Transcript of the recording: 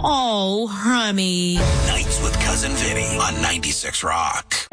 Oh, honey. Nights with Cousin Vinny on 96 Rock.